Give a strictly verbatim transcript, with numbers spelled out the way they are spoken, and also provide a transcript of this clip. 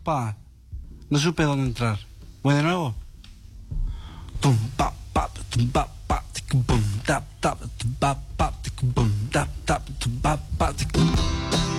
pa. No supe dónde entrar. Voy de nuevo. Tum, pa, pa, tum, pa, pa, tic, bum, tap, tap, tum, pa, pa, tic, bum, tap, tap, tum, pa, pa, tic,